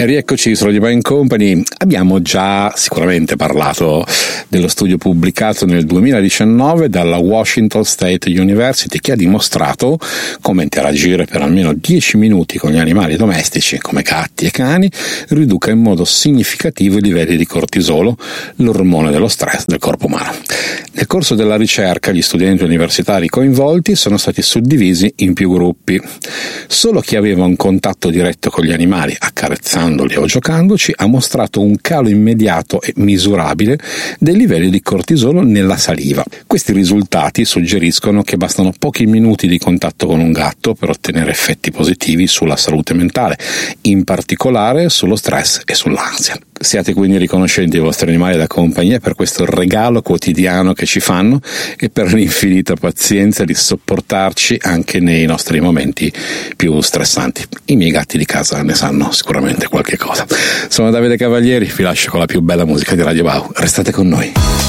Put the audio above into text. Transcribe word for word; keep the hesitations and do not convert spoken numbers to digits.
E rieccoci su Radio Mind Company. Abbiamo già sicuramente parlato dello studio pubblicato nel duemiladiciannove dalla Washington State University, che ha dimostrato come interagire per almeno dieci minuti con gli animali domestici come gatti e cani riduca in modo significativo i livelli di cortisolo, l'ormone dello stress del corpo umano. Nel corso della ricerca gli studenti universitari coinvolti sono stati suddivisi in più gruppi. Solo chi aveva un contatto diretto con gli animali, accarezzandoli o giocandoci, ha mostrato un calo immediato e misurabile dei livelli di cortisolo nella saliva. Questi risultati suggeriscono che bastano pochi minuti di contatto con un gatto per ottenere effetti positivi sulla salute mentale, in particolare sullo stress e sull'ansia. Siate quindi riconoscenti ai vostri animali da compagnia per questo regalo quotidiano che ci fanno e per l'infinita pazienza di sopportarci anche nei nostri momenti più stressanti. I miei gatti di casa ne sanno sicuramente qualche cosa. Sono Davide Cavalieri, vi lascio con la più bella musica di Radio Bau. Restate con noi.